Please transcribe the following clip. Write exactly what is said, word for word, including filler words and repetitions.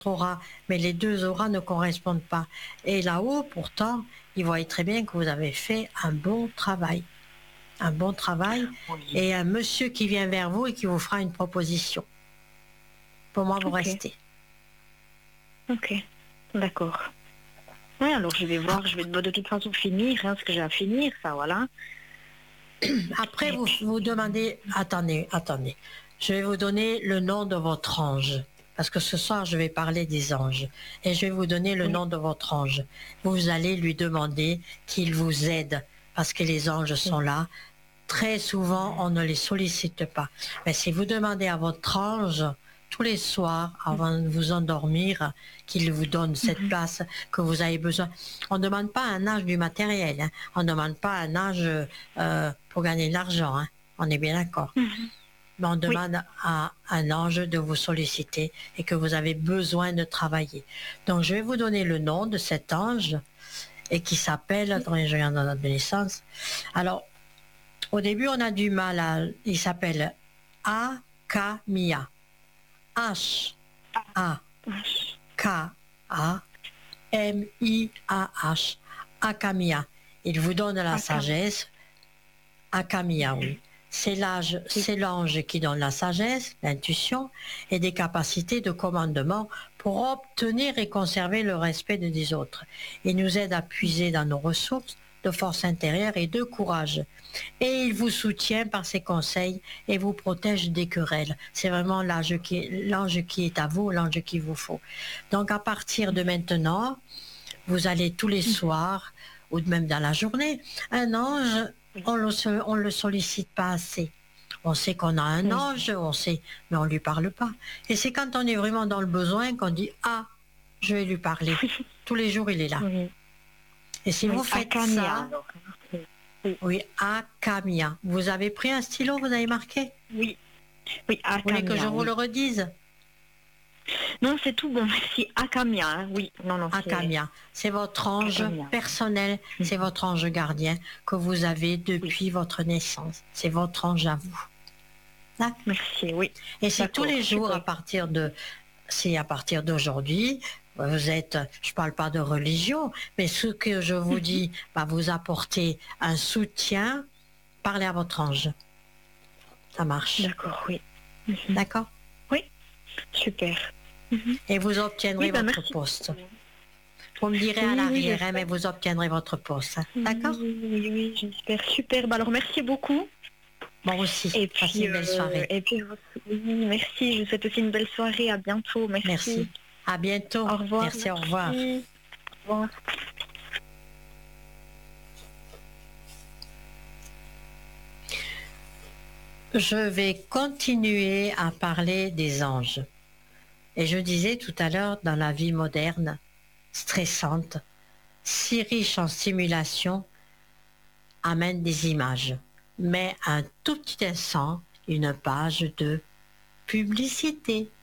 aura, mais les deux auras ne correspondent pas. Et là-haut, pourtant, ils voient très bien que vous avez fait un bon travail. Un bon travail Oui. et un monsieur qui vient vers vous et qui vous fera une proposition. Pour moi, vous Ok. restez. Ok, d'accord. Oui, alors je vais voir, je vais de toute façon finir hein, ce que j'ai à finir, ça, voilà. Après, vous vous demandez, attendez, attendez, je vais vous donner le nom de votre ange. Parce que ce soir, je vais parler des anges. Et je vais vous donner le Oui. nom de votre ange. Vous allez lui demander qu'il vous aide. Parce que les anges sont là. Très souvent, on ne les sollicite pas. Mais si vous demandez à votre ange, tous les soirs, avant de vous endormir, qu'il vous donne cette Mhm. place que vous avez besoin. On ne demande pas un âge du matériel. Hein. On ne demande pas un âge euh, pour gagner de l'argent. Hein. On est bien d'accord. Mhm. Mais on Oui. demande à un ange de vous solliciter et que vous avez besoin de travailler. Donc, je vais vous donner le nom de cet ange et qui s'appelle, attendez, je regarde dans notre naissance. Alors, au début, on a du mal à... Il s'appelle Akamia. H A K A M I A H. Akamia. Il vous donne la Akamia. sagesse. Akamia, oui. C'est l'âge, c'est l'ange qui donne la sagesse, l'intuition et des capacités de commandement pour obtenir et conserver le respect des autres. Il nous aide à puiser dans nos ressources de force intérieure et de courage. Et il vous soutient par ses conseils et vous protège des querelles. C'est vraiment l'ange qui, l'ange qui est à vous, l'ange qu'il vous faut. Donc à partir de maintenant, vous allez tous les soirs, ou même dans la journée, un ange, on ne le sollicite pas assez. On sait qu'on a un ange, on sait, mais on ne lui parle pas. Et c'est quand on est vraiment dans le besoin qu'on dit « Ah, je vais lui parler ». Tous les jours, il est là. Oui. Et si Oui. vous faites Akamia, ça... alors. Oui, oui Akamia. Vous avez pris un stylo, vous avez marqué? Oui. Oui, Akamia. Vous voulez que je vous oui. le redise? Non, c'est tout bon, merci. Akamia, hein, oui. Non, non, Akamia, c'est votre ange Akamia. personnel, c'est votre ange gardien que vous avez depuis oui. votre naissance. C'est votre ange à vous. D'accord. Merci, oui. Et c'est tous les jours super. à partir de, c'est à partir d'aujourd'hui, vous êtes, je ne parle pas de religion, mais ce que je vous dis va vous apporter un soutien, parlez à votre ange. Ça marche. D'accord, oui. D'accord? Oui, super. Et vous obtiendrez oui, bah, votre merci. poste. Vous me direz oui, à l'arrière, oui, hein, mais vous obtiendrez votre poste. Hein. D'accord? Oui, oui, oui, j'espère. Super. Bah, alors, merci beaucoup. Moi aussi. Et puis, passez une belle euh, soirée. Et puis, oui, merci. Je vous souhaite aussi une belle soirée. À bientôt. Merci. Merci. À bientôt. Au revoir. Merci, merci. au revoir. Au revoir. Je vais continuer à parler des anges. Et je disais tout à l'heure, dans la vie moderne, stressante, si riche en stimulation, amène des images. Mais un tout petit instant, une page de publicité.